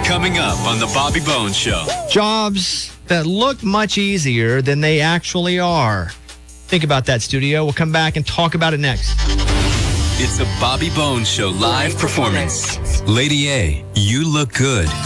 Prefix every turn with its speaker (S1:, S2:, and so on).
S1: Coming up on The Bobby Bones Show.
S2: Jobs that look much easier than they actually are. Think about that, studio. We'll come back and talk about it next.
S1: It's the Bobby Bones Show live performance. Lady A, you look good.